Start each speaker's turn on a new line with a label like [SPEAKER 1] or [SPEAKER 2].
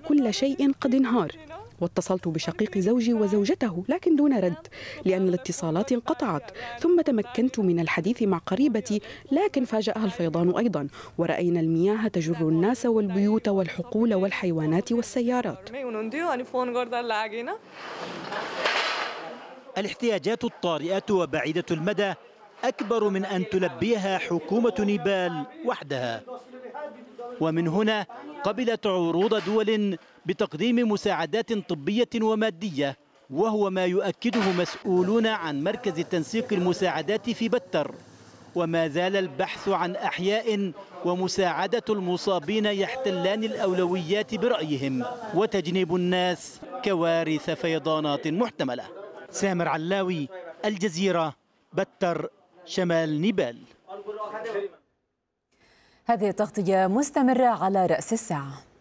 [SPEAKER 1] كل شيء قد انهار. واتصلت بشقيق زوجي وزوجته لكن دون رد لأن الاتصالات انقطعت. ثم تمكنت من الحديث مع قريبتي لكن فاجأها الفيضان أيضا، ورأينا المياه تجر الناس والبيوت والحقول والحيوانات والسيارات.
[SPEAKER 2] الاحتياجات الطارئة وبعيدة المدى أكبر من أن تلبيها حكومة نيبال وحدها، ومن هنا قبلت عروض دول بتقديم مساعدات طبية ومادية، وهو ما يؤكده مسؤولون عن مركز تنسيق المساعدات في بتر. وما زال البحث عن أحياء ومساعدة المصابين يحتلان الأولويات برأيهم، وتجنيب الناس كوارث فيضانات محتملة. سامر علاوي، الجزيرة، بتر، شمال نيبال.
[SPEAKER 3] هذه التغطية مستمرة على رأس الساعة.